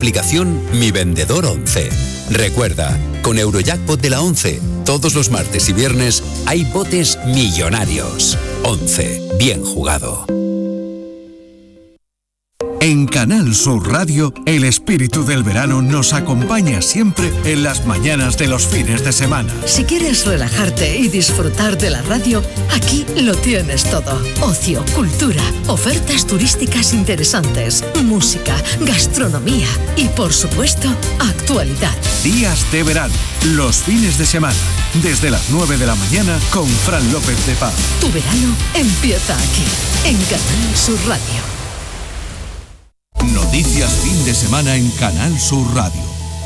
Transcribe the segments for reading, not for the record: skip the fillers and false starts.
aplicación Mi Vendedor 11. Recuerda, con Eurojackpot de la 11, todos los martes y viernes hay botes millonarios. 11. Bien jugado. En Canal Sur Radio, el espíritu del verano nos acompaña siempre en las mañanas de los fines de semana. Si quieres relajarte y disfrutar de la radio, aquí lo tienes todo. Ocio, cultura, ofertas turísticas interesantes, música, gastronomía y, por supuesto, actualidad. Días de verano, los fines de semana, desde las 9 de la mañana con Fran López de Paz. Tu verano empieza aquí, en Canal Sur Radio. Noticias fin de semana en Canal Sur Radio.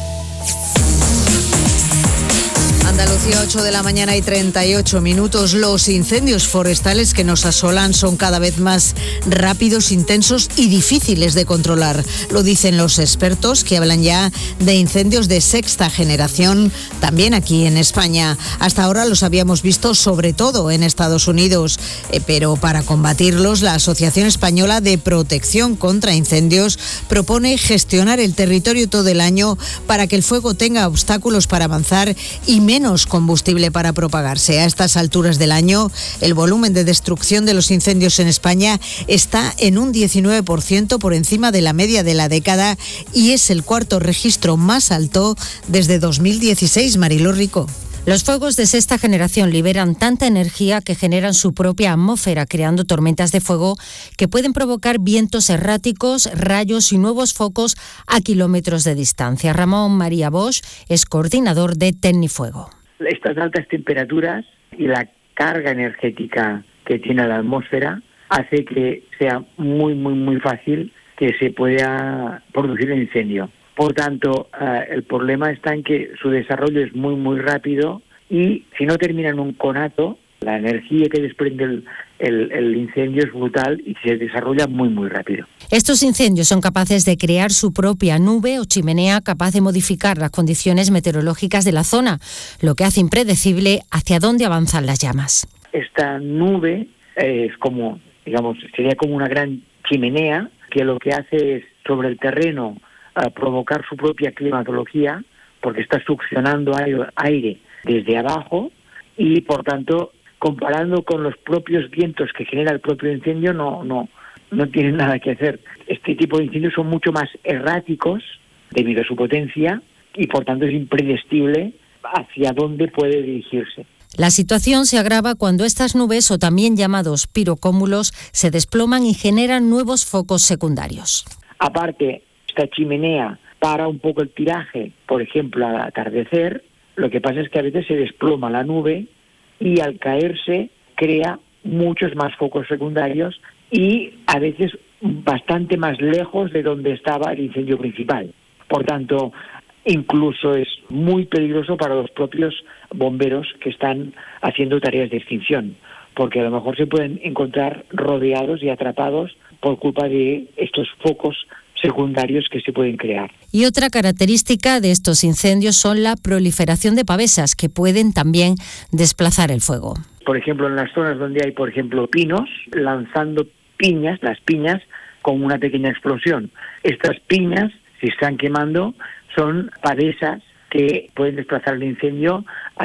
Andalucía, 8 de la mañana y 38 minutos. Los incendios forestales que nos asolan son cada vez más rápidos, intensos y difíciles de controlar. Lo dicen los expertos, que hablan ya de incendios de sexta generación, también aquí en España. Hasta ahora los habíamos visto sobre todo en Estados Unidos, pero para combatirlos, la Asociación Española de Protección contra Incendios propone gestionar el territorio todo el año para que el fuego tenga obstáculos para avanzar y menos combustible para propagarse. A estas alturas del año, el volumen de destrucción de los incendios en España está en un 19% por encima de la media de la década y es el cuarto registro más alto desde 2016. Mariló Rico. Los fuegos de sexta generación liberan tanta energía que generan su propia atmósfera, creando tormentas de fuego que pueden provocar vientos erráticos, rayos y nuevos focos a kilómetros de distancia. Ramón María Bosch es coordinador de Tecnifuego. Estas altas temperaturas y la carga energética que tiene la atmósfera hace que sea muy fácil que se pueda producir un incendio. Por tanto, el problema está en que su desarrollo es muy rápido y si no termina en un conato, la energía que desprende el incendio es brutal y se desarrolla muy rápido. Estos incendios son capaces de crear su propia nube o chimenea capaz de modificar las condiciones meteorológicas de la zona, lo que hace impredecible hacia dónde avanzan las llamas. Esta nube es como, sería como una gran chimenea que lo que hace es sobre el terreno provocar su propia climatología, porque está succionando aire desde abajo y, por tanto, comparando con los propios vientos que genera el propio incendio, no tienen nada que hacer. Este tipo de incendios son mucho más erráticos debido a su potencia y, por tanto, es impredecible hacia dónde puede dirigirse. La situación se agrava cuando estas nubes, o también llamados pirocómulos, se desploman y generan nuevos focos secundarios. Aparte, esta chimenea para un poco el tiraje, por ejemplo, al atardecer. Lo que pasa es que a veces se desploma la nube y al caerse crea muchos más focos secundarios y a veces bastante más lejos de donde estaba el incendio principal. Por tanto, incluso es muy peligroso para los propios bomberos que están haciendo tareas de extinción, porque a lo mejor se pueden encontrar rodeados y atrapados por culpa de estos focos secundarios que se pueden crear. Y otra característica de estos incendios son la proliferación de pavesas, que pueden también desplazar el fuego. Por ejemplo, en las zonas donde hay, por ejemplo, pinos, lanzando las piñas con una pequeña explosión. Estas piñas, si están quemando, son pavesas que pueden desplazar el incendio a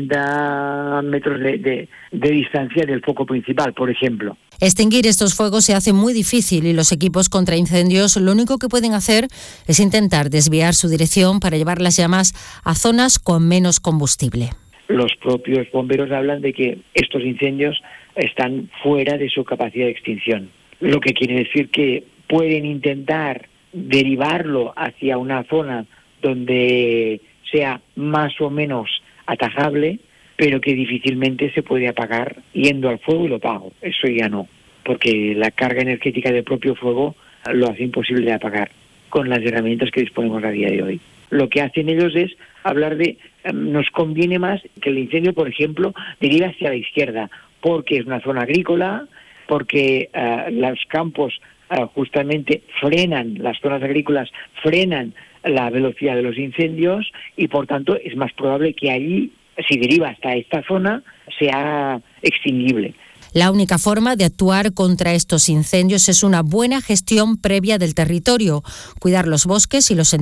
50 metros de distancia del foco principal, por ejemplo. Extinguir estos fuegos se hace muy difícil y los equipos contra incendios lo único que pueden hacer es intentar desviar su dirección para llevar las llamas a zonas con menos combustible. Los propios bomberos hablan de que estos incendios están fuera de su capacidad de extinción, lo que quiere decir que pueden intentar derivarlo hacia una zona donde sea más o menos atajable, pero que difícilmente se puede apagar yendo al fuego y lo apago. Eso ya no, porque la carga energética del propio fuego lo hace imposible de apagar con las herramientas que disponemos a día de hoy. Lo que hacen ellos es hablar de nos conviene más que el incendio, por ejemplo, derive hacia la izquierda, porque es una zona agrícola, porque los campos justamente frenan, las zonas agrícolas frenan la velocidad de los incendios y por tanto es más probable que allí, si deriva hasta esta zona, sea extinguible. La única forma de actuar contra estos incendios es una buena gestión previa del territorio, cuidar los bosques y los